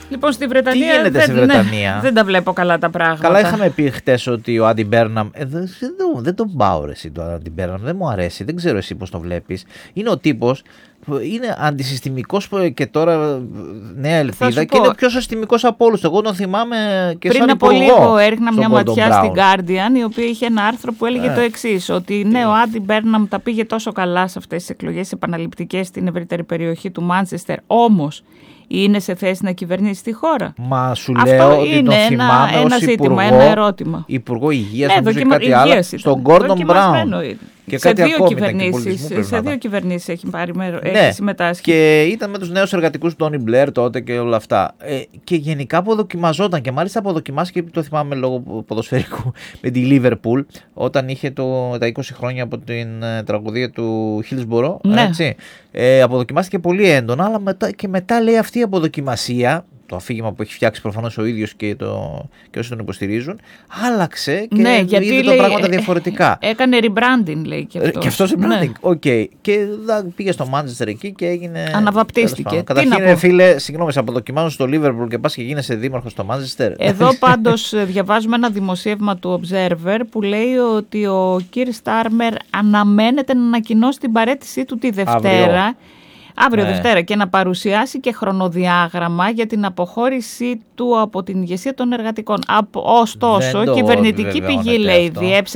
Λοιπόν, στη Βρετανία. Τι γίνεται στη Βρετανία? Ναι, δεν τα βλέπω καλά τα πράγματα. Καλά, είχαμε πει χτες ότι ο Άντι Μπέρναμ. Δεν τον πάω ρε εσύ, το Άντι Μπέρναμ. Δεν μου αρέσει. Δεν ξέρω εσύ πώς το βλέπεις. Είναι ο τύπος. Είναι αντισυστημικός και τώρα νέα ελπίδα και είναι πιο συστημικός από όλους. Εγώ τον θυμάμαι και πριν σαν από υπουργό. λίγο έριχνα μια ματιά στην Guardian, η οποία είχε ένα άρθρο που έλεγε το εξής, ότι ναι, ο Άντι Μπέρναμ τα πήγε τόσο καλά σε αυτές τις εκλογές επαναληπτικές στην ευρύτερη περιοχή του Μάντσεστερ, όμως είναι σε θέση να κυβερνήσει τη χώρα? Μα σου λέω ότι τον θυμάμαι ένα ως ζήτημα, ένα ερώτημα. Υπουργό Υγείας, νομίζω κάτι άλλο, στον Γκόρντον Μπράουν. Και σε δύο κυβερνήσεις έχει συμμετάσχει. Και ήταν με τους νέους εργατικούς του Τόνι Μπλερ τότε και όλα αυτά. Και γενικά αποδοκιμαζόταν και μάλιστα αποδοκιμάστηκε, το θυμάμαι λόγω ποδοσφαιρικού, με τη Λίβερπουλ όταν είχε τα 20 χρόνια από την τραγωδία του Χίλσμπορο. Ναι. Αποδοκιμάστηκε πολύ έντονα, αλλά μετά λέει αυτή η αποδοκιμασία, το αφήγημα που έχει φτιάξει προφανώς ο ίδιος και όσοι τον υποστηρίζουν, άλλαξε και είδε τα πράγματα διαφορετικά. Έκανε rebranding, λέει και αυτός. Και αυτός rebranding, οκ. Και πήγε στο Μάντσεστερ εκεί και έγινε. Αναβαπτίστηκε. Καταρχήν, φίλε, συγγνώμη, σε αποδοκιμάζουν στο Λίβερπουλ και πας και γίνεσαι δήμαρχος στο Μάντσεστερ. Εδώ πάντως διαβάζουμε ένα δημοσίευμα του Observer που λέει ότι ο Κίρ Στάρμερ αναμένεται να ανακοινώσει την παραίτησή του τη Δευτέρα. Αύριο Δευτέρα, και να παρουσιάσει και χρονοδιάγραμμα για την αποχώρησή του από την ηγεσία των εργατικών. Ωστόσο, η κυβερνητική πηγή, λέει,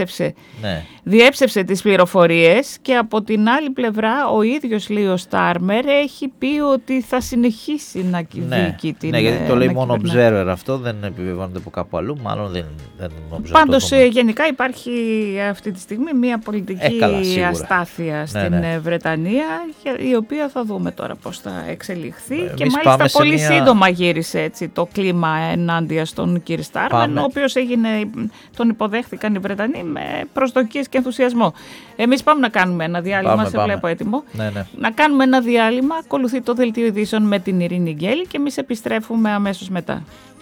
διέψευσε τις πληροφορίες και από την άλλη πλευρά ο ίδιος, λέει, ο Στάρμερ έχει πει ότι θα συνεχίσει να διοικεί την. Ναι, γιατί το λέει μόνο Observer αυτό, δεν επιβεβαιώνεται από κάπου αλλού, μάλλον δεν Observer. Πάντως, γενικά υπάρχει αυτή τη στιγμή μια πολιτική αστάθεια στην Βρετανία, η οποία θα δούμε τώρα πώς θα εξελιχθεί. Και μάλιστα πολύ σύντομα γύρισε έτσι το κλίμα ενάντια στον Κίρ Στάρμερ, ο οποίος τον υποδέχθηκαν οι Βρετανοί με προσδοκίες και ενθουσιασμό. Εμείς πάμε να κάνουμε ένα διάλειμμα, σε βλέπω έτοιμο. Ναι. Να κάνουμε ένα διάλειμμα, ακολουθεί το δελτίο ειδήσεων με την Ειρήνη Γκέλη και εμείς επιστρέφουμε αμέσως μετά.